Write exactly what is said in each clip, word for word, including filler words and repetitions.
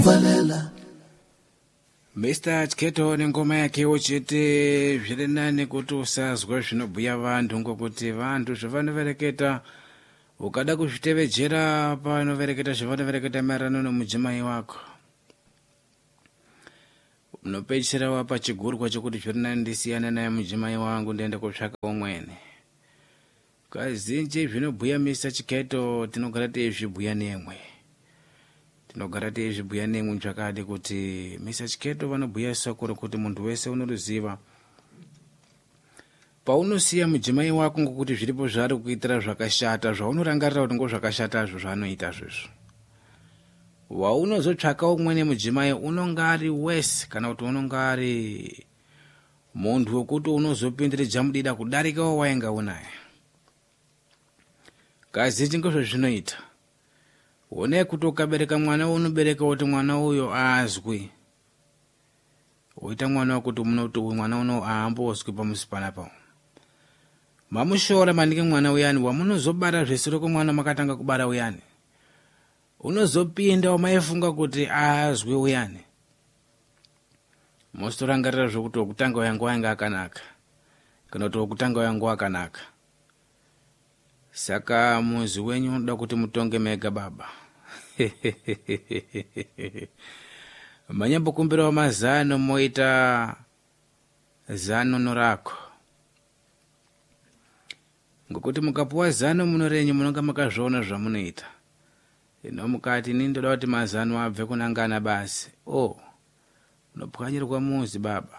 valela Mister Chiketo nengoma yake uchiti zviri nani kuti usazwa zvinobhuya vantu ngokuti vantu zvavanovereketa ukada kuzvitevedzera panovereketa zvavanovereketa maererano nomudzimai wako unopedzisira wapa chigurwa chokuti zviri nani ndisiyana naye mudzimai wangu ndiende kotsvaka umwene. Kazhinji zvinobhuya Mister Chiketo tinogara teizvibhuya nemwe tinogara teizvibhuya nemwe zvakadi kuti Mister Chiketo vanobhuya sokoro kuti muntu wese unoruziva paunosiya mudzimai wako ngokuti zviripo zvari kuitira zvakashata zvaunorangarira kuti ngozvakashatazvo zvaanoita zvizvo waunozotsvaka umwene mudzimai unonga ari wese kana kuti unonga ari muntu wekuti unozopindiridza mudida kudarika wawainga unaye. Kazhinji ngozvo zvinoita one kuti ukabereka mwana unobereka kuti mwana uyo azwi uita mwana wakuti munoti mwana uno aambozwi pamusi panapa mamushora maningi mwana uyani wamunozobara zvesoro kwemwana makatanga kubara uyani unozopinda wamaifunga kuti azwi uyani mostorangarira zvokuti wokutanga uyangu wanga akanaka kana kuti wokutanga uyangu akanaka. Saka muzi wenyu unoda kuti mutonge mega baba manyambokumbirawo mazano moita zano norako ngokuti mukapuwa zano munorenyi munonga makazviona zvamunoita ino mukati ini ndoda kuti mazano abve kunangana basi oh unopwanyirwa muzi baba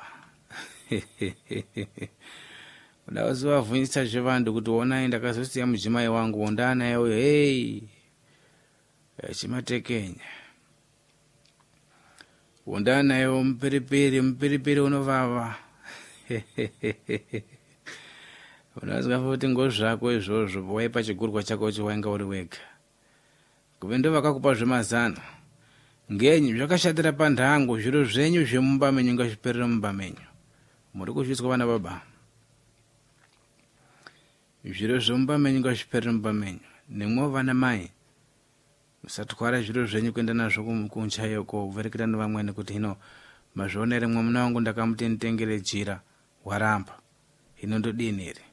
udazovabvunzisa zvevantu kuti onai ndakazosiya mudzimai wangu wondanaye uyo hey chimatekenya wondanaye mupiripiri mupiripiri unovava unazwa kuti ngozvako izvozvo waipa chigurwa chako chiwainga uri wega kuve ndo vakakupa zvemazano ngenyi zvakashatira pandango zviro zvenyu zvemumba menyu ngazviperere mumba menyu muri kuzvizwa vana baba zviro zvomumba menyu ngazviperere mumba menyu nemwe vana mai musatwara zviro zvenyu kuenda nazvo kunchayo koverekera nevamwene kuti hino mazvionere mwamuna wangu ndakamuti nditengere jira waramba hino ndodini ere.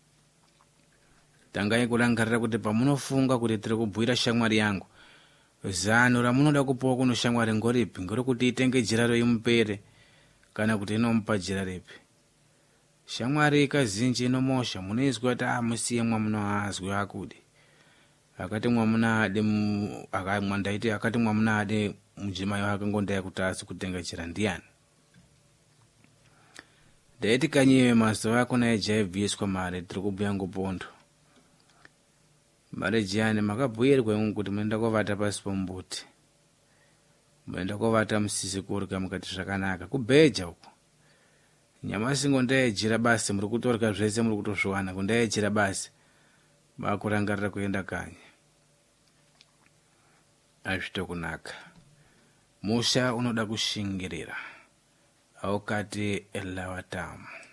Tangai kurangarira kuti pamunofunga kuti tiri kubhuira shamwari yangu zano ramunoda kupuwa kuno shamwari ngoripi ngorokuti itenge jira roimupere kana kuti inomupa jira ripi. Shamwari kazhinji inomosha munoizwa kuti amusiye mwamuna azwi akudi akati mwamuna ade akamwandaiti akati mwamuna ade mudzimai wake ngonda yekuti asi kutenga jira ndiani ndaiti kanyiwe mazuva ako naye jaibviswa mare tiri kubhuya ngopondo mare jiyani makabhuyirwe kuti munoenda kovata pasi pomumbuti munoenda kovata musisi kurya mukati zvakanaka kubheja uko nyamasi ngondayejira basi muri kutorya zvese muri kutozviwana kundayejira basi makurangarira kuenda kanyi azvitokunaka musha unoda kushingirira aukati elawatamu.